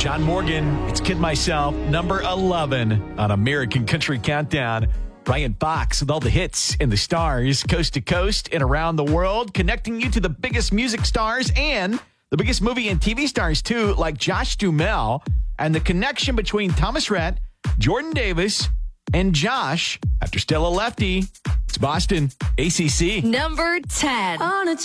John Morgan, it's Kid Myself, number 11 on American Country Countdown. Ryan Fox with all the hits and the stars, coast to coast and around the world, connecting you to the biggest music stars and the biggest movie and TV stars, too, like Josh Duhamel, and the connection between Thomas Rhett, Jordan Davis, and Josh after Stella Lefty. It's Boston, ACC. Number 10.